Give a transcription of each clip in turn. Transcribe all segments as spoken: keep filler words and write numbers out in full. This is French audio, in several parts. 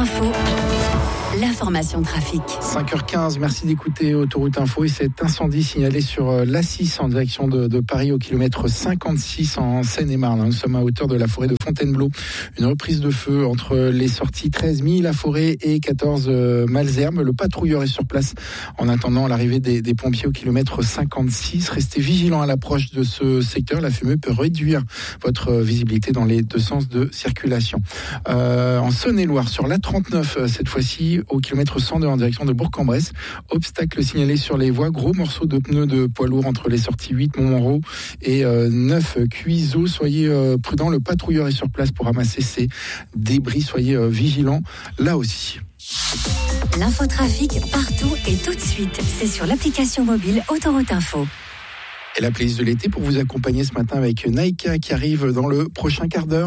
Info, l'information trafic. cinq heures quinze, merci d'écouter Autoroute Info et cet incendie signalé sur l'A six en direction de, de Paris au kilomètre cinquante-six en Seine-et-Marne. Nous sommes à hauteur de la forêt de Fontainebleau. Une reprise de feu entre les sorties treize Milly-la-Forêt et quatorze Malesherbes. Le patrouilleur est sur place en attendant l'arrivée des, des pompiers au kilomètre cinquante-six. Restez vigilants à l'approche de ce secteur. La fumée peut réduire votre visibilité dans les deux sens de circulation. Euh, en Saône-et-Loire, sur l'A trente-neuf, cette fois-ci, au kilomètre cent deux en direction de Bourg-en-Bresse. Obstacle signalé sur les voies. Gros morceaux de pneus de poids lourd entre les sorties huit Montmoreau et euh, neuf Cuiseaux. Soyez euh, prudents. Le patrouilleur est sur place pour ramasser ces débris. Soyez euh, vigilants là aussi. L'infotrafic partout et tout de suite. C'est sur l'application mobile Autoroute Info. Et la playlist de l'été pour vous accompagner ce matin avec Naïka qui arrive dans le prochain quart d'heure.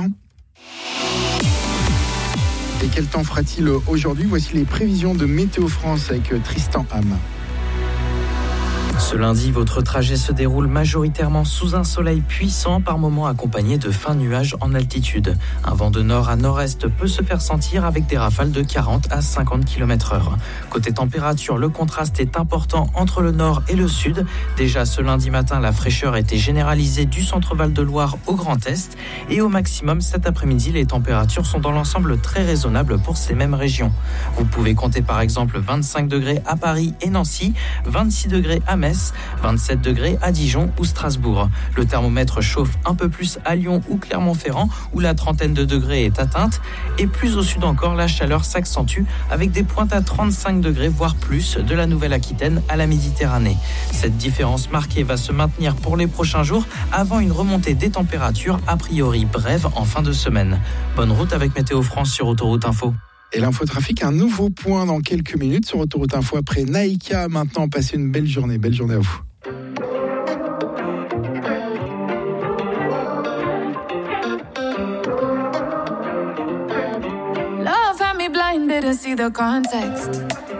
Et quel temps fera-t-il aujourd'hui ? Voici les prévisions de Météo France avec Tristan Ham. Ce lundi, votre trajet se déroule majoritairement sous un soleil puissant, par moments accompagné de fins nuages en altitude. Un vent de nord à nord-est peut se faire sentir avec des rafales de quarante à cinquante kilomètres heure. Côté température, le contraste est important entre le nord et le sud. Déjà ce lundi matin, la fraîcheur était généralisée du centre-Val de Loire au Grand Est. Et au maximum, cet après-midi, les températures sont dans l'ensemble très raisonnables pour ces mêmes régions. Vous pouvez compter par exemple vingt-cinq degrés à Paris et Nancy, vingt-six degrés à Metz, vingt-sept degrés à Dijon ou Strasbourg. Le thermomètre chauffe un peu plus à Lyon ou Clermont-Ferrand où la trentaine de degrés est atteinte. Et plus au sud encore, la chaleur s'accentue avec des pointes à trente-cinq degrés voire plus de la Nouvelle-Aquitaine à la Méditerranée. Cette différence marquée va se maintenir pour les prochains jours avant une remontée des températures a priori brève en fin de semaine. Bonne route avec Météo France sur Autoroute Info. Et l'infotrafic, un nouveau point dans quelques minutes sur Autoroute Info après Naïka. Maintenant, passez une belle journée. Belle journée à vous. Love had me blind, didn't see the context.